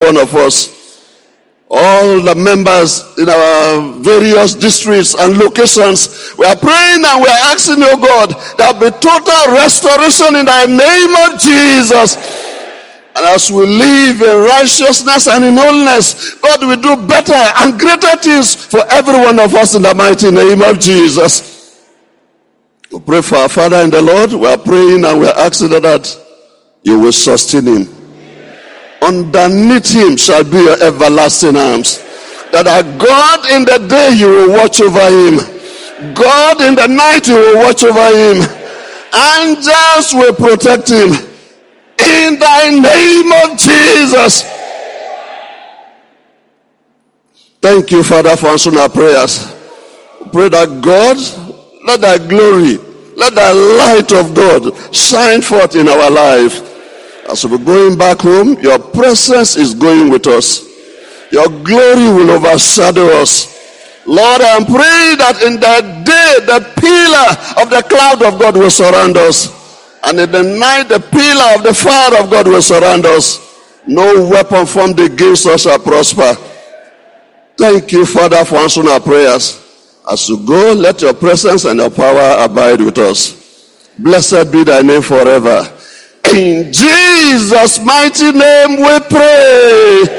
one of us. All the members in our various districts and locations, we are praying and we are asking, oh God, there will be total restoration in the name of Jesus. And as we live in righteousness and in holiness, God will do better and greater things for every one of us in the mighty name of Jesus. We pray for our Father in the Lord. We are praying and we are asking that you will sustain him. Underneath him shall be your everlasting arms. That our God in the day you will watch over him. God in the night you will watch over him. Angels will protect him. In the name of Jesus. Thank you, Father, for answering our prayers. We pray that God, let thy glory, let the light of God shine forth in our life. As we're going back home, your presence is going with us. Your glory will overshadow us. Lord, I am praying that in that day, the pillar of the cloud of God will surround us. And in the night, the pillar of the fire of God will surround us. No weapon formed against us shall prosper. Thank you, Father, for answering our prayers. As you go, let your presence and your power abide with us. Blessed be thy name forever. In Jesus' mighty name we pray.